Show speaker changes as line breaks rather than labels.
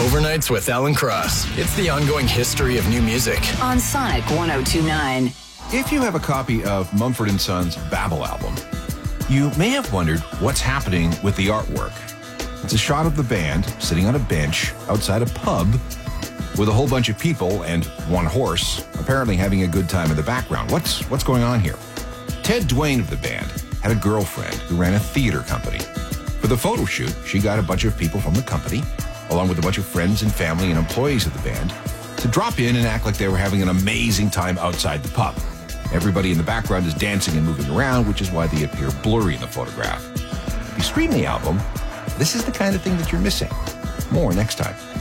Overnights with Alan Cross. It's the ongoing history of new music.
On Sonic 102.9.
If you have a copy of Mumford & Sons' Babel album, you may have wondered what's happening with the artwork. It's a shot of the band sitting on a bench outside a pub with a whole bunch of people and one horse apparently having a good time in the background. What's going on here? Ted Dwayne of the band had a girlfriend who ran a theater company. For the photo shoot, she got a bunch of people from the company, along with a bunch of friends and family and employees of the band, to drop in and act like they were having an amazing time outside the pub. Everybody in the background is dancing and moving around, which is why they appear blurry in the photograph. If you stream the album, this is the kind of thing that you're missing. More next time.